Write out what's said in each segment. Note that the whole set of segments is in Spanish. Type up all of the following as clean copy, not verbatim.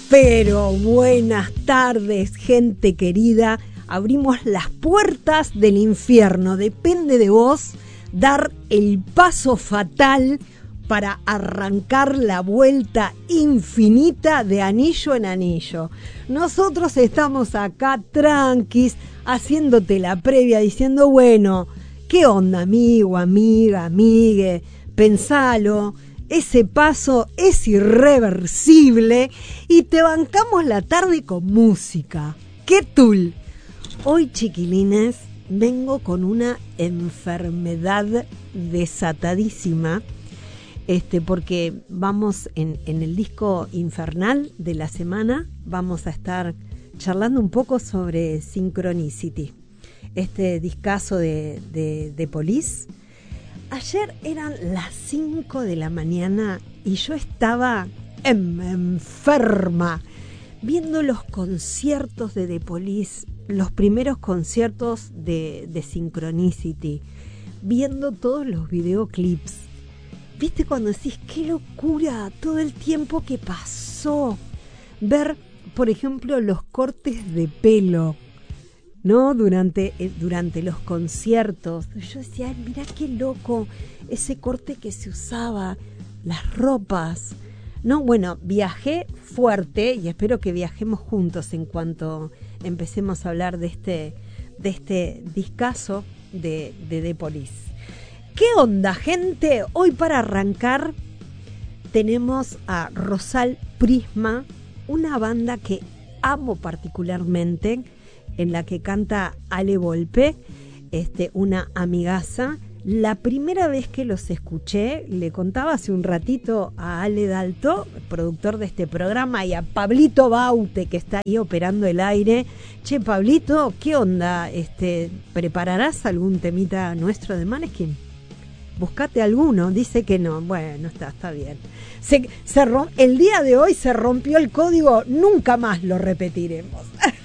Pero buenas tardes, gente querida. Abrimos las puertas del infierno. Depende de vos dar el paso fatal para arrancar la vuelta infinita de anillo en anillo. Nosotros estamos acá tranquis, haciéndote la previa, diciendo, bueno, ¿qué onda, amigo, amiga, amigue? Pensalo. Ese paso es irreversible y te bancamos la tarde con música. ¡Qué tul! Hoy, chiquilines, vengo con una enfermedad desatadísima, porque vamos en el disco infernal de la semana, vamos a estar charlando un poco sobre Synchronicity, este discazo de Police. Ayer eran las 5 de la mañana y yo estaba enferma viendo los conciertos de The Police, los primeros conciertos de Synchronicity, viendo todos los videoclips. ¿Viste cuando decís qué locura todo el tiempo que pasó? Ver, por ejemplo, los cortes de pelo, ¿no? Durante los conciertos. Yo decía, mirá qué loco ese corte que se usaba, las ropas, ¿no? Bueno, viajé fuerte y espero que viajemos juntos en cuanto empecemos a hablar de este discazo de The Police. ¿Qué onda, gente? Hoy para arrancar tenemos a Rosal Prisma, una banda que amo particularmente, en la que canta Ale Volpe, una amigaza. La primera vez que los escuché, le contaba hace un ratito a Ale Dalto, productor de este programa, y a Pablito Baute, que está ahí operando el aire. Che, Pablito, ¿qué onda? ¿Prepararás algún temita nuestro de Maneskin? Buscate alguno. Dice que no. Bueno, está bien. El día de hoy se rompió el código, nunca más lo repetiremos.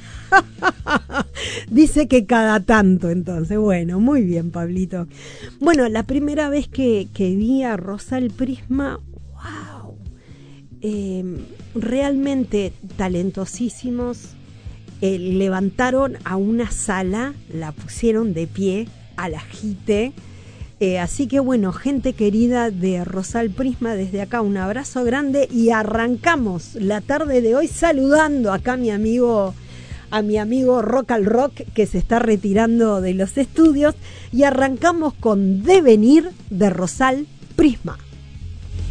Dice que cada tanto, entonces. Bueno, muy bien, Pablito. Bueno, la primera vez que vi a Rosal Prisma, wow, realmente talentosísimos. Levantaron a una sala, la pusieron de pie, al ajite. Así que bueno, gente querida de Rosal Prisma, desde acá un abrazo grande y arrancamos la tarde de hoy saludando acá a mi amigo Rock al Rock, que se está retirando de los estudios, y arrancamos con Devenir de Rosal Prisma.